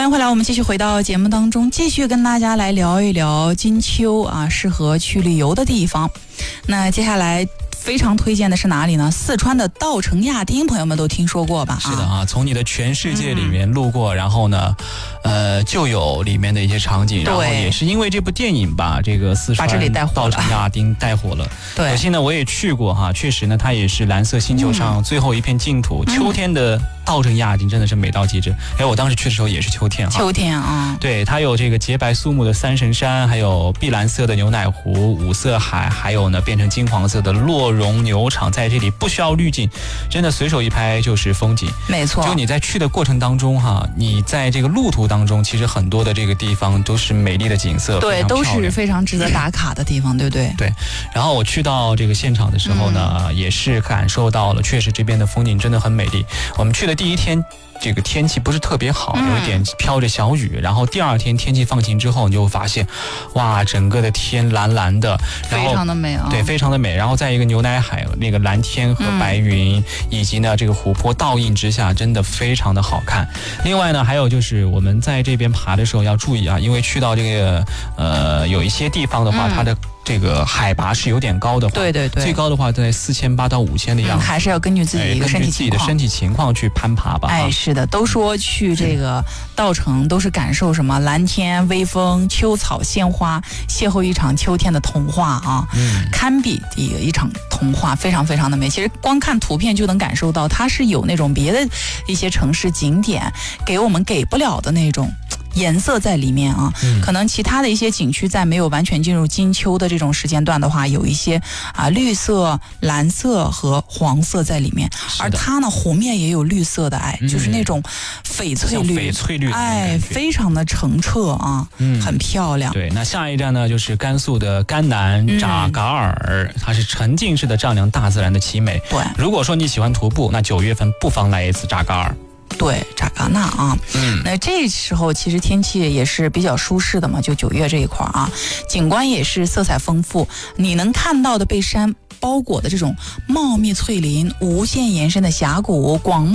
欢迎回来，我们继续回到节目当中，继续跟大家来聊一聊金秋啊，适合去旅游的地方。那接下来非常推荐的是哪里呢？四川的稻城亚丁，朋友们都听说过吧？ 是的啊，从你的全世界里面路过，然后呢，就有里面的一些场景，然后也是因为这部电影把这个四川稻城亚丁带火了。 对， 可惜呢，我也去过哈，确实呢，它也是蓝色星球上最后一片净土。秋天的稻城亚丁真的是美到极致。我当时去的时候也是秋天哈。 秋天啊， 对，它有这个洁白肃穆的三神山，还有碧蓝色的牛奶湖、五色海，还有呢变成金黄色的洛绒牛场，在这里不需要滤镜，真的随手一拍就是风景。 没错， 就你在去的过程当中哈，你在这个路途当中，其实很多的这个地方都是美丽的景色， 对，都是非常值得打卡的地方，对不对？ 对。然后我去到这个现场的时候呢，也是感受到了，确实这边的风景真的很美丽。我们去的第一天，这个天气不是特别好，有一点飘着小雨，然后第二天天气放晴之后，你就发现，哇，整个的天蓝蓝的，然后非常的美啊， 对，非常的美。然后在一个牛奶海，那个蓝天和白云，以及呢这个湖泊倒映之下，真的非常的好看。另外呢，还有就是我们在这边爬的时候要注意啊，因为去到这个有一些地方的话，它的这个海拔是有点高的话， 对对对， 最高的话在4800到5000的样子， 还是要根据自己的一个身体情况去攀爬吧。 是的，都说去这个稻城都是感受什么蓝天、微风、秋草、鲜花，邂逅一场秋天的童话啊，堪比一场童话，非常非常的美。其实光看图片就能感受到，它是有那种别的一些城市景点给我们给不了的那种颜色在里面啊，可能其他的一些景区在没有完全进入金秋的这种时间段的话，有一些绿色、蓝色和黄色在里面，而它呢湖面也有绿色的，就是那种翡翠绿，非常的澄澈啊，很漂亮。 对，那下一站呢就是甘肃的甘南扎嘎尔，它是沉浸式的丈量大自然的奇美。 对， 如果说你喜欢徒步，那9月份不妨来一次扎嘎尔。 对，扎嘎纳啊，那这时候其实天气也是比较舒适的嘛，就9月这一块啊，景观也是色彩丰富，你能看到的被山包裹的这种茂密翠林、无限延伸的峡谷、广袤